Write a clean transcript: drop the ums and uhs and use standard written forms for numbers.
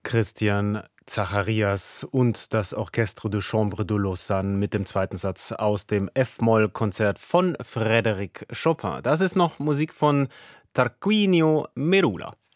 Christian Zacharias und das Orchestre de Chambre de Lausanne mit dem zweiten Satz aus dem F-Moll-Konzert von Frédéric Chopin. Das ist noch Musik von Tarquinio Merula.